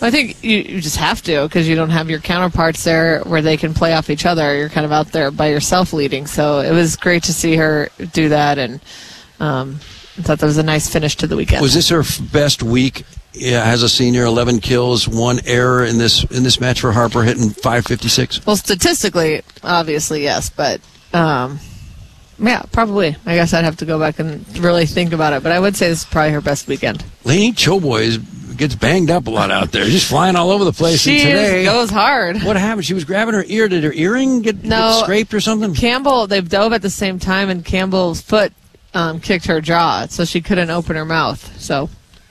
I think you, you just have to because you don't have your counterparts there where they can play off each other. You're kind of out there by yourself leading. So it was great to see her do that, and um, I thought that was a nice finish to the weekend. Was this her f- best week yeah, as a senior? eleven kills, one error in this in this match for Harper, hitting five fifty-six? Well, statistically, obviously, yes, but um, yeah, probably. I guess I'd have to go back and really think about it, but I would say this is probably her best weekend. Lainey Choboy is, gets banged up a lot out there. She's flying all over the place. She and today, is, goes hard. What happened? She was grabbing her ear. Did her earring get, no, get scraped or something? Campbell, they dove at the same time, and Campbell's foot um, kicked her jaw, so she couldn't open her mouth. So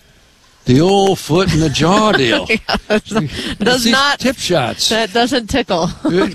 the old foot in the jaw deal. yeah, does not tip shots. That doesn't tickle.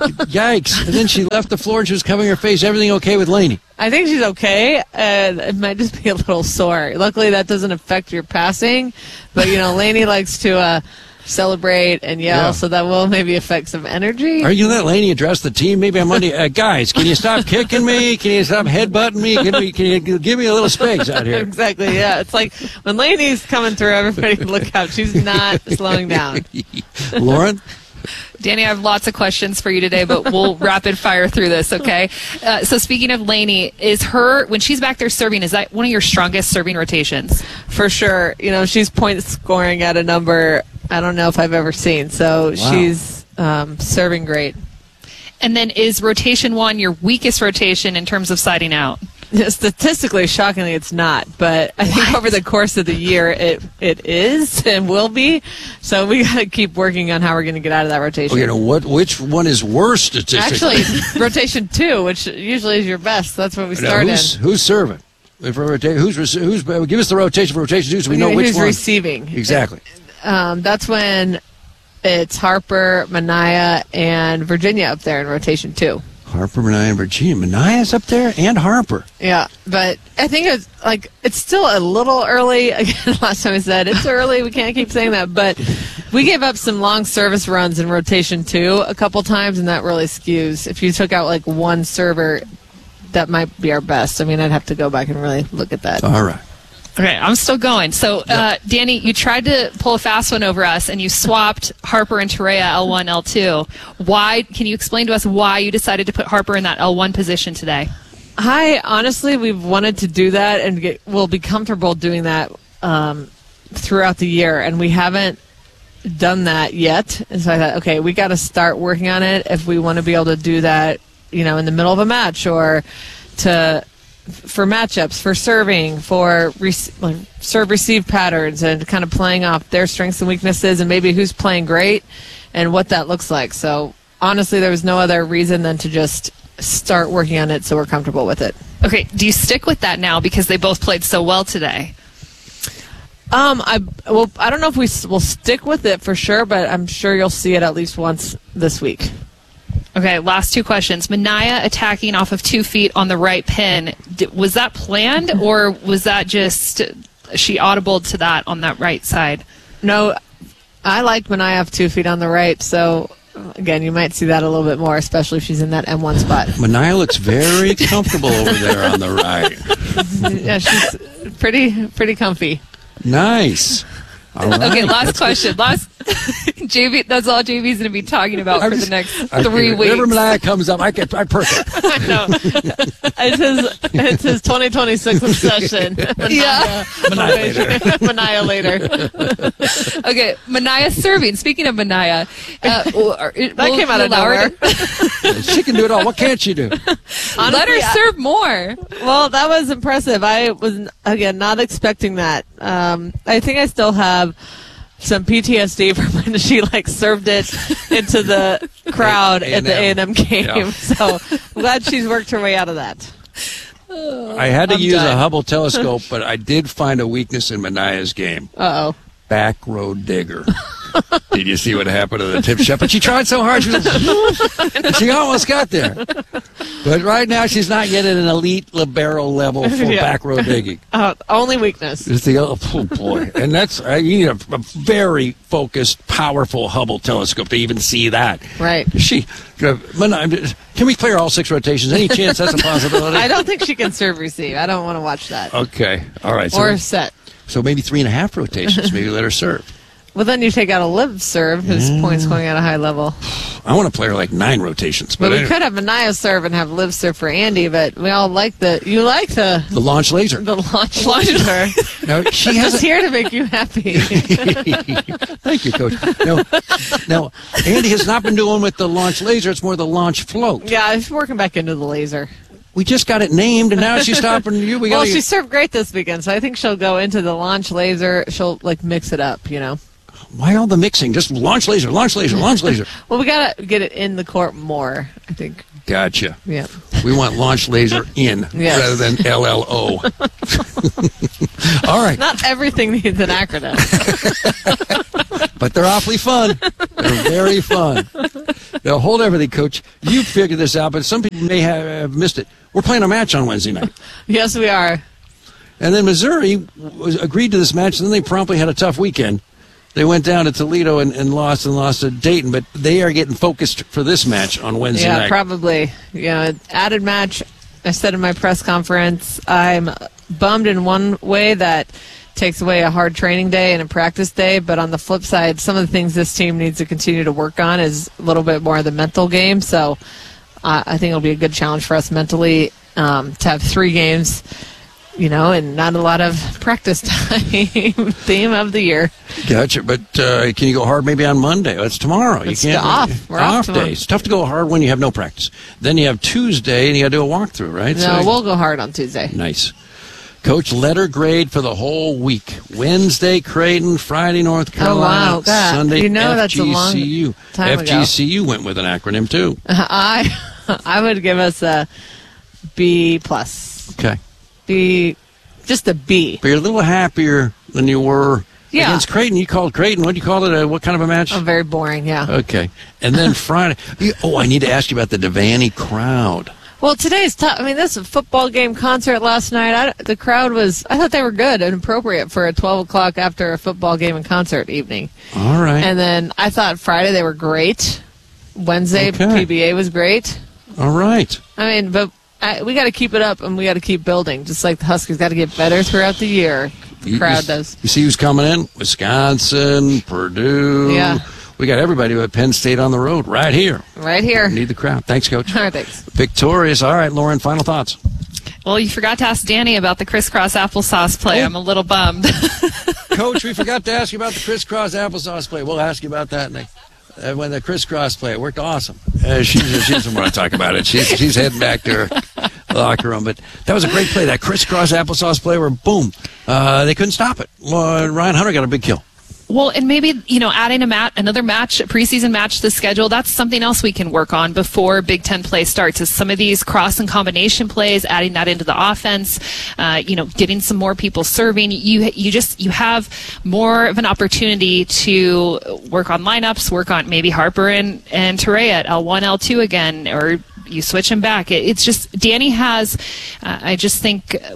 Yikes! And then she left the floor and she was covering her face. Everything okay with Lainey? I think she's okay. Uh, it might just be a little sore. Luckily, that doesn't affect your passing. But you know, Lainey likes to uh, celebrate and yell, Yeah. so that will maybe affect some energy. Are you going to let Lainey address the team maybe on Monday? Uh, guys, can you stop kicking me? Can you stop headbutting me? Can, we, can you give me a little space out here? Exactly, yeah. It's like when Lainey's coming through, everybody look out. She's not slowing down. Lauren? Danny, I have lots of questions for you today, but we'll rapid fire through this, okay? Uh, so speaking of Lainey, is her, when she's back there serving, is that one of your strongest serving rotations? For sure. You know, she's point scoring at a number I don't know if I've ever seen. So Wow. she's um, serving great. And then is rotation one your weakest rotation in terms of siding out? Statistically, shockingly, it's not. But I think over the course of the year, it it is and will be. So we got to keep working on how we're going to get out of that rotation. Okay, now what? Which one is worse statistically? Actually, rotation two, which usually is your best. That's what we Now, start who's, in. who's serving? If we're rota- who's, rec- who's give us the rotation for rotation two so we know which Who's one. receiving. Exactly. Um, that's when it's Harper, Mania, and Virginia up there in rotation two. Harper, Mania, and Virginia. Mania's up there and Harper. Yeah, but I think it's like it's still a little early. Again, last time I said it's early. We can't keep saying that, but we gave up some long service runs in rotation two a couple times, and that really skews. If you took out like one server, that might be our best. I mean, I'd have to go back and really look at that. All right. Okay, I'm still going. So, uh, Danny, you tried to pull a fast one over us, and you swapped Harper and Terea L one, L two. Why? Can you explain to us why you decided to put Harper in that L one position today? Hi, honestly, we've wanted to do that, and get, we'll be comfortable doing that um, throughout the year, and we haven't done that yet. And so I thought, okay, we got to start working on it if we want to be able to do that, you know, in the middle of a match or to. For matchups, for serving, for re- like serve receive patterns, and kind of playing off their strengths and weaknesses, and maybe who's playing great and what that looks like. So honestly, there was no other reason than to just start working on it so we're comfortable with it. Okay, do you stick with that now because they both played so well today? Um, I well, I don't know if we s- will stick with it for sure, but I'm sure you'll see it at least once this week. Okay, last two questions. Mania attacking off of two feet on the right pin. D- was that planned, or was that just she audibled to that on that right side? No, I like Mania off two feet on the right, so again, you might see that a little bit more, especially if she's in that M one spot. Mania looks very comfortable over there on the right. Yeah, she's pretty pretty comfy. Nice. All right. Okay, last That's question. Last J V. That's all J V's going to be talking about for the next three weeks. Whenever Mania comes up, I get I perk it. I know. It's his, it's his twenty twenty-six obsession. Yeah. Mania later. Mania later. Okay, Mania serving. Speaking of Mania, uh, that That came out of nowhere. She can do it all. What can't she do? Honestly, Let her I- serve more. Well, that was impressive. I was, again, not expecting that. Um, I think I still have some P T S D from when she like served it into the crowd A- at the A and M game. Yeah. So I'm glad she's worked her way out of that. I had to I'm use done. a Hubble telescope, but I did find a weekness in Mania's game. Uh oh. Back row digger. Did you see what happened to the tip shot? But she tried so hard. She, was, she almost got there. But right now, she's not yet at an elite libero level for Yeah. back row digging. Uh, only weakness. It's the oh boy, and that's uh, you need a, a very focused, powerful Hubble telescope to even see that. Right. She, uh, Mania, can we clear all six rotations? Any chance that's a possibility? I don't think she can serve receive. I don't want to watch that. Okay, all right. So, Or set. so maybe three and a half rotations. Maybe let her serve. Well, then you take out a Liv serve, whose Yeah. points going at a high level. I want to play her like nine rotations. But But we anyway, could have Anaya serve and have Liv serve for Andy, but we all like the, you like the, the launch laser. the launch laser. Now, she Just has here to make you happy. Thank you, Coach. No, no, Andy has not been doing with the launch laser. It's more the launch float. Yeah, she's working back into the laser. We just got it named, and now she's stopping you. We well, gotta she get- served great this weekend, so I think she'll go into the launch laser. She'll, like, mix it up, you know? Why all the mixing? Just launch laser, launch laser, launch laser. Well, we got to get it in the court more, I think. Gotcha. Yeah. We want launch laser in Yes. rather than L L O. All right. Not everything needs an acronym. But they're awfully fun. They're very fun. Now, hold everything, Coach. You figured this out, but some people may have, have missed it. We're playing a match on Wednesday night. Yes, we are. And then Missouri was, agreed to this match, and then they promptly had a tough weekend. They went down to Toledo and, and lost and lost to Dayton, but they are getting focused for this match on Wednesday yeah, night. probably. You know, added match. I said in my press conference, I'm bummed in one way that takes away a hard training day and a practice day, but on the flip side, some of the things this team needs to continue to work on is a little bit more of the mental game. So uh, I think it'll be a good challenge for us mentally um, to have three games, you know, and not a lot of practice time. Theme of the year. Gotcha, but uh, can you go hard maybe on Monday? It's tomorrow. It's you can't off. We're off tomorrow. day. It's tough to go hard when you have no practice. Then you have Tuesday, and you got to do a walkthrough, right? No, we'll go hard on Tuesday. Nice. Coach, letter grade for the whole week. Wednesday, Creighton. Friday, North Carolina. Oh, wow. God. Sunday, You know that's a long F G C U. time ago. F G C U went with an acronym, too. I I would give us a B plus. Okay. B, just a B. But you're a little happier than you were Yeah. against Creighton. You called Creighton. What do you call it? A, what kind of a match? Oh, very boring, yeah. Okay. And then Friday. you- Oh, I need to ask you about the Devaney crowd. Well, today's tough. I mean, this is a football game concert last night. I, the crowd was, I thought they were good and appropriate for a twelve o'clock after a football game and concert evening. All right. And then I thought Friday they were great. Wednesday, Okay. P B A was great. All right. I mean, but I, we got to keep it up and we got to keep building. Just like the Huskers got to get better throughout the year. The You- crowd you, does. You see who's coming in? Wisconsin, Purdue. Yeah. We got everybody but Penn State on the road right here. Right here. Need the crowd. Thanks, Coach. All right, thanks. Victorious. All right, Lauren, final thoughts. Well, you forgot to ask Danny about the crisscross applesauce play. I'm a little bummed. Coach, we forgot to ask you about the crisscross applesauce play. We'll ask you about that next. Uh, when the crisscross play, it worked awesome. Uh, she, she doesn't want to talk about it. She's, she's heading back to her locker room. But that was a great play. That crisscross applesauce play where, boom, uh, they couldn't stop it. Uh, Ryan Hunter got a big kill. Well, and maybe, you know, adding a mat, another match, a preseason match to the schedule, that's something else we can work on before Big Ten play starts, is some of these cross and combination plays, adding that into the offense, uh, you know, getting some more people serving. You you just, you have more of an opportunity to work on lineups, work on maybe Harper and, and Terea at L one, L two again, or you switch them back. It, it's just, Danny has, uh, I just think uh,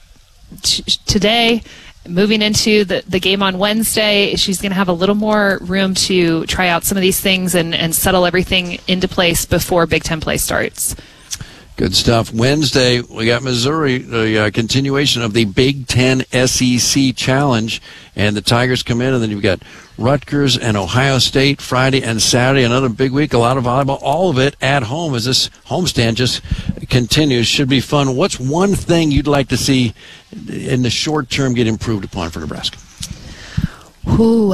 t- today, moving into the, the game on Wednesday, she's going to have a little more room to try out some of these things and, and settle everything into place before Big Ten play starts. Good stuff. Wednesday, we got Missouri, the uh, continuation of the Big Ten S E C Challenge, and the Tigers come in, and then you've got Rutgers and Ohio State Friday and Saturday. Another big week, a lot of volleyball, all of it at home as this homestand just continues. Should be fun. What's one thing you'd like to see in the short term get improved upon for Nebraska? Ooh,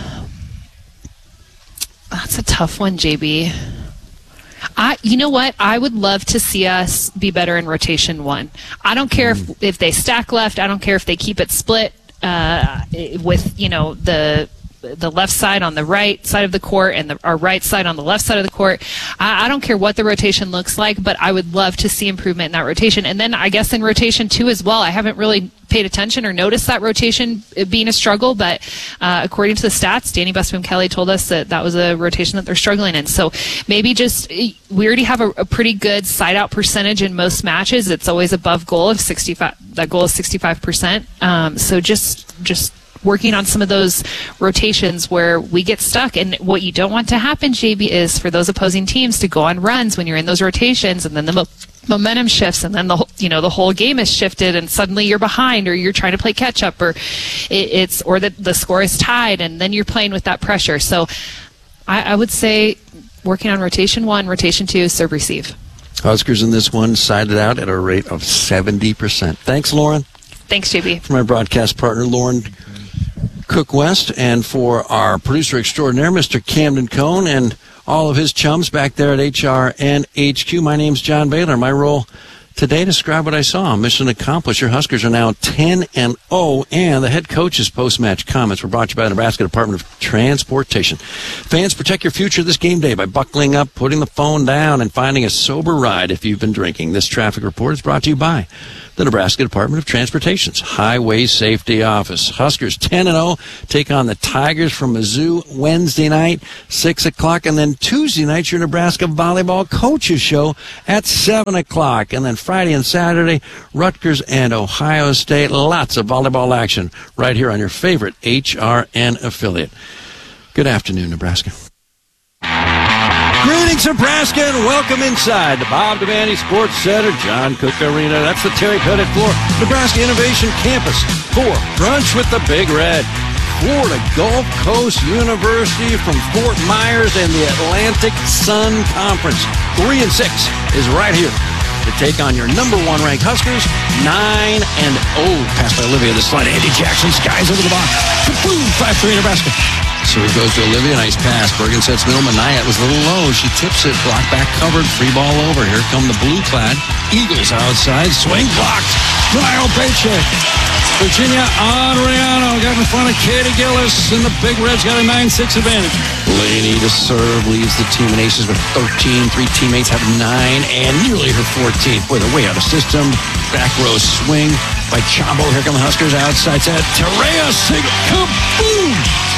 that's a tough one, J B. I, you know what? I would love to see us be better in rotation one. I don't care if, if they stack left. I don't care if they keep it split uh, with, you know, the the left side on the right side of the court and the, our right side on the left side of the court. I, I don't care what the rotation looks like, but I would love to see improvement in that rotation. And then I guess in rotation two as well, I haven't really paid attention or noticed that rotation being a struggle, but uh, according to the stats, Danny Busboom Kelly told us that that was a rotation that they're struggling in. So maybe just, we already have a, a pretty good side out percentage in most matches. It's always above goal of sixty-five. That goal is sixty-five percent. Um, so just, just, working on some of those rotations where we get stuck. And what you don't want to happen, J B, is for those opposing teams to go on runs when you're in those rotations, and then the mo- momentum shifts, and then the whole- you know the whole game is shifted, and suddenly you're behind, or you're trying to play catch up, or it, it's or the the score is tied, and then you're playing with that pressure. So I, I would say working on rotation one, rotation two, serve receive. Huskers in this one sided out at a rate of seventy percent. Thanks, Lauren. Thanks, J B. For my broadcast partner, Lauren Cook West, and for our producer extraordinaire, Mister Camden Cohn, and all of his chums back there at H R N H Q. My name's John Baylor. My role today, describe what I saw. Mission accomplished. Your Huskers are now ten and oh, and the head coach's post-match comments were brought to you by the Nebraska Department of Transportation. Fans, protect your future this game day by buckling up, putting the phone down, and finding a sober ride if you've been drinking. This traffic report is brought to you by the Nebraska Department of Transportation's Highway Safety Office. Huskers ten and oh take on the Tigers from Mizzou Wednesday night, six o'clock, and then Tuesday night, your Nebraska Volleyball Coaches Show at seven o'clock. And then Friday and Saturday, Rutgers and Ohio State. Lots of volleyball action right here on your favorite H R N affiliate. Good afternoon, Nebraska. Greetings, Nebraska, and welcome inside the Bob Devaney Sports Center, John Cook Arena. That's the Terry Pettit floor, Nebraska Innovation Campus for Brunch with the Big Red. Florida Gulf Coast University from Fort Myers and the Atlantic Sun Conference. Three and six is right here to take on your number one ranked Huskers, nine and oh. Passed by Olivia, the slide. Andy Jackson skies over the box. Kaboom! five three Nebraska. Serve goes to Olivia. Nice pass. Bergen sets middle. Mania was a little low. She tips it. Block back covered. Free ball over. Here come the blue clad Eagles outside. Swing blocked. Kyle Paycheck. Virginia Adriano got in front of Katie Gillis, and the Big Reds got a nine six advantage. Blaney to serve leads the team in aces with thirteen. Three teammates have nine and nearly her fourteenth. Boy, they're way out of system. Back row swing by Chabo. Here come the Huskers outside set. Terea Sig. Kaboom!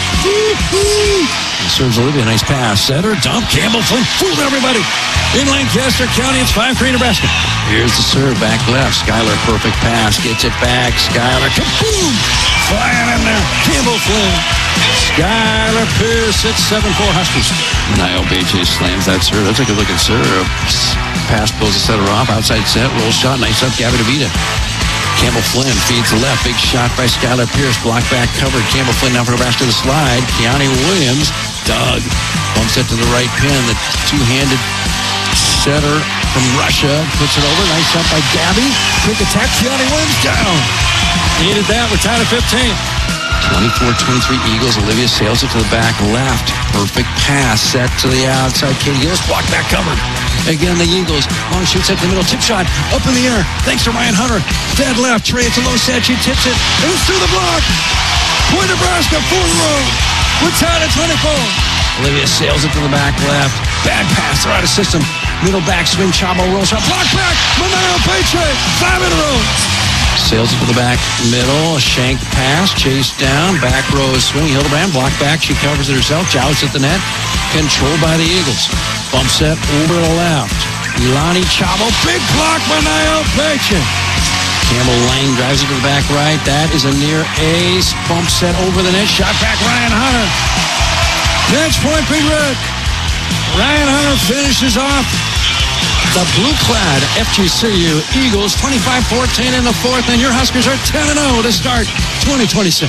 Serves Olivia, nice pass. Setter, dump, Campbell, Flynn, fooled everybody. In Lancaster County, it's five three Nebraska. Here's the serve, back left. Skylar, perfect pass, gets it back. Skylar, kaboom! Flying in there. Campbell, Flynn. Skylar Pierce, it's seven four Huskers. Niall B J slams that serve. That's a good looking serve. Pass pulls the setter off, outside set, roll shot, nice up, Gabby DeVita. Campbell Flynn feeds the left. Big shot by Skylar Pierce. Block back covered. Campbell Flynn now for Nebraska to the slide. Keani Williams. Doug. Bumps it to the right pin. The two-handed setter from Russia puts it over. Nice shot by Gabby. Quick attack. Keani Williams down. Needed that. We're tied at fifteen. twenty-four twenty-three Eagles. Olivia sails it to the back left. Perfect pass. Set to the outside. Katie Gillis. Block back covered. Again, the Eagles. Long shoots at the middle. Tip shot. Up in the air. Thanks to Ryan Hunter. Dead left. Trey, it's a low set. She tips it. And it's through the block. Point Nebraska. Full row. We're tied at twenty-four. Olivia sails it to the back left. Bad pass. They're out of system. Middle back swing. Chabo rolls shot. Block back. Manaro Payche. Five in a row. Sails it to the back middle. A shanked pass. Chased down. Back row swing. Hildebrand. Block back. She covers it herself. Jousts at the net. Controlled by the Eagles. Bump set over to the left. Ilani Chabo. Big block by Niall Payche. Campbell Lane drives it to the back right. That is a near ace. Bump set over the net. Shot back Ryan Hunter. Match point, Big Red. Ryan Hunter finishes off the blue-clad F G C U Eagles twenty-five fourteen in the fourth, and your Huskers are ten and oh to start twenty twenty-six.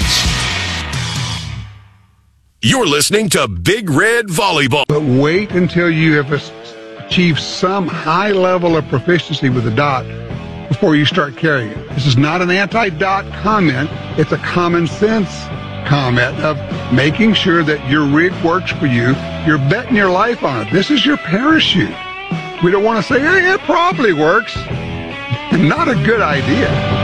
You're listening to Big Red Volleyball. But wait until you have achieved some high level of proficiency with the dot before you start carrying it. This is not an anti-dot comment. It's a common sense comment of making sure that your rig works for you. You're betting your life on it. This is your parachute. We don't want to say, hey, it probably works. Not a good idea.